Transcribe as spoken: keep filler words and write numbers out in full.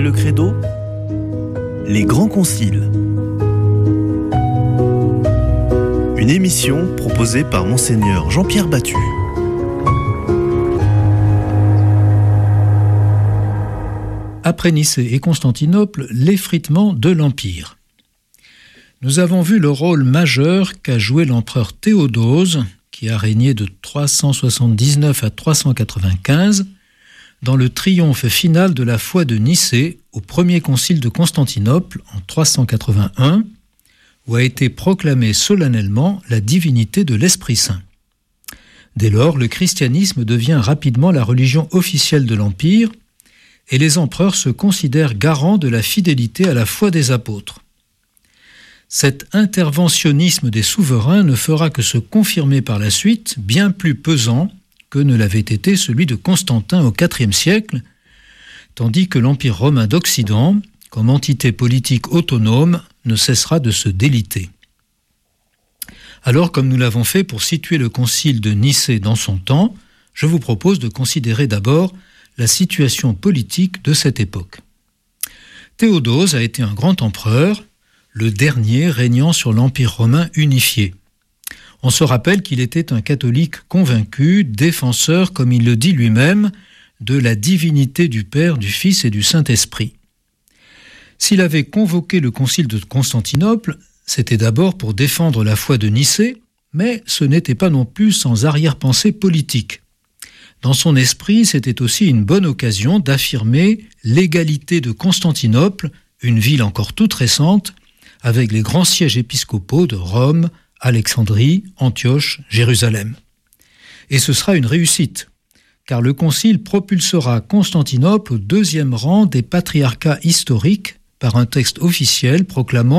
Après le credo, les grands conciles. Une émission proposée par Monseigneur Jean-Pierre Battu. Après Nicée et Constantinople, l'effritement de l'Empire. Nous avons vu le rôle majeur qu'a joué l'empereur Théodose, qui a régné de trois cent soixante-dix-neuf à trois cent quatre-vingt-quinze, dans le triomphe final de la foi de Nicée au premier concile de Constantinople en trois cent quatre-vingt-un, où a été proclamée solennellement la divinité de l'Esprit Saint. Dès lors, le christianisme devient rapidement la religion officielle de l'Empire, et les empereurs se considèrent garants de la fidélité à la foi des apôtres. Cet interventionnisme des souverains ne fera que se confirmer par la suite, bien plus pesant que ne l'avait été celui de Constantin au quatrième siècle, tandis que l'Empire romain d'Occident, comme entité politique autonome, ne cessera de se déliter. Alors, comme nous l'avons fait pour situer le concile de Nicée dans son temps, je vous propose de considérer d'abord la situation politique de cette époque. Théodose a été un grand empereur, le dernier régnant sur l'Empire romain unifié. On se rappelle qu'il était un catholique convaincu, défenseur, comme il le dit lui-même, de la divinité du Père, du Fils et du Saint-Esprit. S'il avait convoqué le concile de Constantinople, c'était d'abord pour défendre la foi de Nicée, mais ce n'était pas non plus sans arrière-pensée politique. Dans son esprit, c'était aussi une bonne occasion d'affirmer l'égalité de Constantinople, une ville encore toute récente, avec les grands sièges épiscopaux de Rome, Alexandrie, Antioche, Jérusalem. Et ce sera une réussite, car le concile propulsera Constantinople au deuxième rang des patriarcats historiques par un texte officiel proclamant